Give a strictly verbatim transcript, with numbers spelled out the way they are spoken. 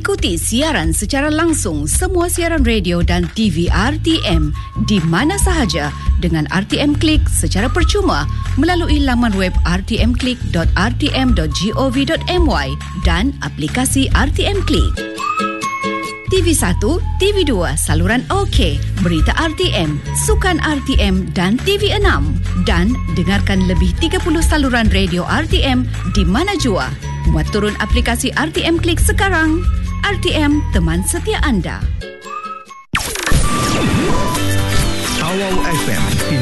Ikuti siaran secara langsung semua siaran radio dan T V R T M di mana sahaja dengan R T M Click secara percuma melalui laman web r t m click dot r t m dot gov dot m y dan aplikasi R T M Click. T V satu, T V dua, saluran OK, berita R T M, sukan R T M dan T V enam. Dan dengarkan lebih tiga puluh saluran radio R T M di mana jua. Muat turun aplikasi R T M Click sekarang. R T M, teman setia anda. Awau F M